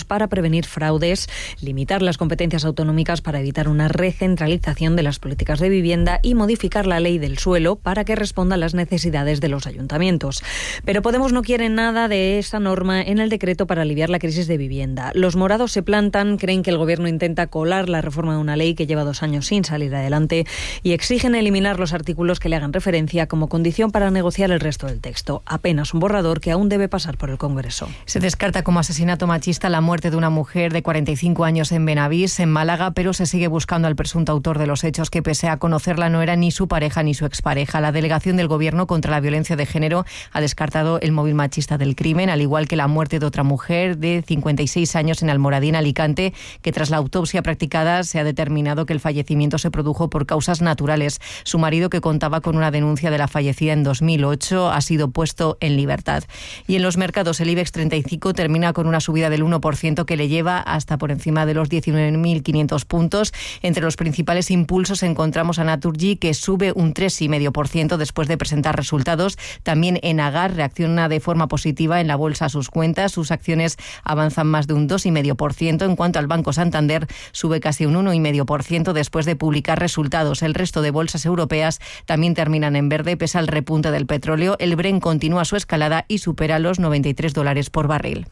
fondos para prevenir fraudes, limitar las competencias autonómicas para evitar una recentralización de las políticas de vivienda y modificar la ley del suelo para que responda a las necesidades de los ayuntamientos. Pero Podemos no quiere nada de esa norma en el decreto para aliviar la crisis de vivienda. Los morados se plantan, creen que el Gobierno intenta colar la reforma de una ley que lleva 2 años sin salir adelante y exigen eliminar los artículos que le hagan referencia como condición para negociar el resto del texto. Apenas un borrador que aún debe pasar por el Congreso. Se descarta como asesinato machista la muerte de una mujer de 45 años en Benavís, en Málaga, pero se sigue buscando al presunto autor de los hechos, que pese a conocerla no era ni su pareja ni su expareja. La delegación del Gobierno contra la violencia de género ha descartado el móvil machista del crimen, al igual que la muerte de otra mujer de 56 años en Almoradí, Alicante, que tras la autopsia practicada se ha determinado que el fallecimiento se produjo por causas naturales. Su marido, que contaba con una denuncia de la fallecida en 2008, ha sido puesto en libertad. Y en los mercados el IBEX 35 termina con una subida del 1% que le lleva hasta por encima de los 19.500 puntos. Entre los principales impulsos encontramos a Naturgy, que sube un 3,5% después de presentar resultados. También Enagar reacciona de forma positiva en la bolsa a sus cuentas. Sus acciones avanzan más de un 2,5%. En cuanto al Banco Santander, sube casi un 1,5% después de publicar resultados. El resto de bolsas europeas también terminan en verde pese al repunte del petróleo. El Brent continúa su escalada y supera los $93 por barril.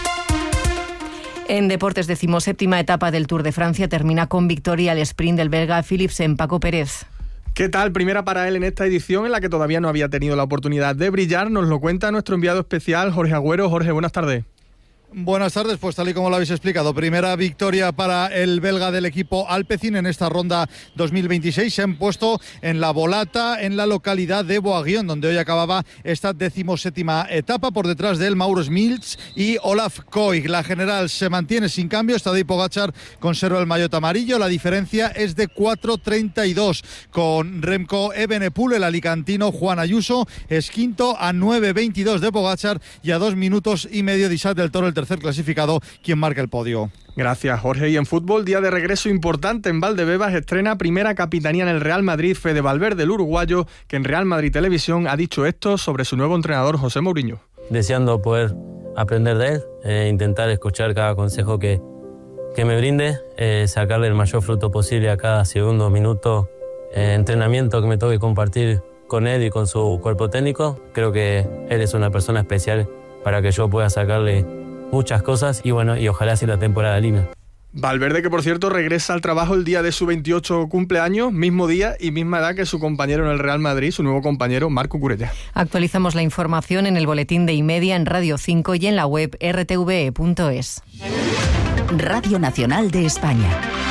En deportes, 17ª etapa del Tour de Francia termina con victoria al sprint del belga Philipsen. Paco Pérez. ¿Qué tal? Primera para él en esta edición en la que todavía no había tenido la oportunidad de brillar. Nos lo cuenta nuestro enviado especial, Jorge Agüero. Jorge, buenas tardes. Buenas tardes, pues tal y como lo habéis explicado, primera victoria para el belga del equipo Alpecin en esta ronda 2026. Se han puesto en la volata en la localidad de Boaguión, donde hoy acababa esta 17ª etapa. Por detrás de él, Mauro Smilts y Olaf Koig. La general se mantiene sin cambio. Tadej Pogačar conserva el maillot amarillo. La diferencia es de 4,32. Con Remco Evenepoel, el alicantino Juan Ayuso es quinto a 9,22 de Pogačar y a 2 minutos y medio de Isaac del Toro, el tercer clasificado, quien marca el podio. Gracias, Jorge. Y en fútbol, día de regreso importante en Valdebebas, estrena primera capitanía en el Real Madrid Fede Valverde, el uruguayo, que en Real Madrid Televisión ha dicho esto sobre su nuevo entrenador José Mourinho. Deseando poder aprender de él, intentar escuchar cada consejo que me brinde, sacarle el mayor fruto posible a cada segundo, minuto, entrenamiento que me toque compartir con él y con su cuerpo técnico. Creo que él es una persona especial para que yo pueda sacarle muchas cosas y bueno, y ojalá sea la temporada linda. Valverde, que por cierto regresa al trabajo el día de su 28 cumpleaños, mismo día y misma edad que su compañero en el Real Madrid, su nuevo compañero Marco Curella. Actualizamos la información en el boletín de Y-Media, en Radio 5 y en la web rtve.es. Radio Nacional de España.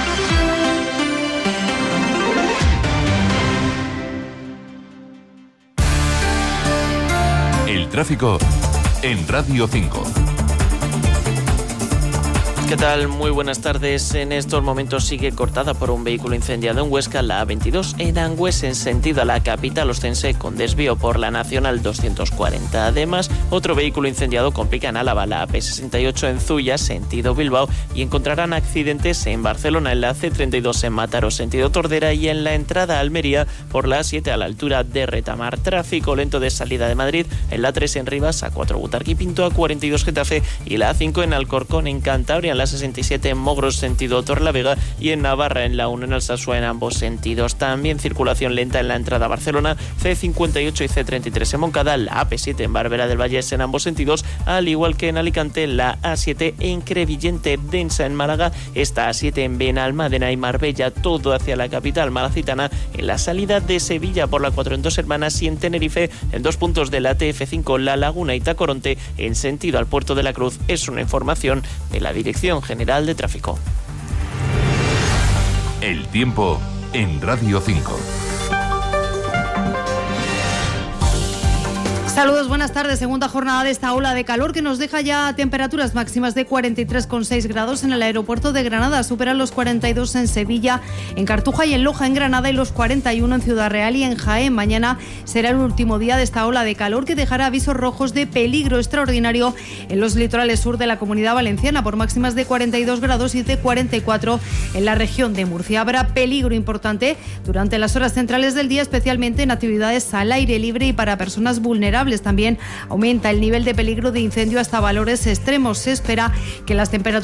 El tráfico en Radio 5. ¿Qué tal? Muy buenas tardes. En estos momentos sigue cortada por un vehículo incendiado en Huesca, la A22, en Angües, en sentido a la capital ostense, con desvío por la Nacional 240. Además, otro vehículo incendiado complica en Álava, la AP68 en Zuya, sentido Bilbao, y encontrarán accidentes en Barcelona, en la C32 en Mataró, sentido Tordera, y en la entrada a Almería por la A7 a la altura de Retamar. Tráfico lento de salida de Madrid, en la A3 en Rivas, A4 Butarque y Pinto, A42 Getafe, y la A5 en Alcorcón, en Cantabria, en la 67 en Mogros, sentido Torrelavega, y en Navarra, en la 1 en Alsasua, en ambos sentidos. También circulación lenta en la entrada a Barcelona, C58 y C33 en Moncada, la AP7 en Barberá del Vallés en ambos sentidos, al igual que en Alicante, la A7 en Crevillente, densa en Málaga, esta A7 en Benalmádena y Marbella, todo hacia la capital malacitana, en la salida de Sevilla por la 4 en Dos Hermanas, y en Tenerife, en 2 puntos de la TF5, La Laguna y Tacoronte, en sentido al Puerto de la Cruz. Es una información de la Dirección General de Tráfico. El tiempo en Radio 5. Saludos, buenas tardes. Segunda jornada de esta ola de calor que nos deja ya temperaturas máximas de 43,6 grados en el aeropuerto de Granada. Superan los 42 en Sevilla, en Cartuja y en Loja en Granada, y los 41 en Ciudad Real y en Jaén. Mañana será el último día de esta ola de calor que dejará avisos rojos de peligro extraordinario en los litorales sur de la Comunidad Valenciana por máximas de 42 grados y de 44 en la región de Murcia. Habrá peligro importante durante las horas centrales del día, especialmente en actividades al aire libre y para personas vulnerables. También aumenta el nivel de peligro de incendio hasta valores extremos. Se espera que las temperaturas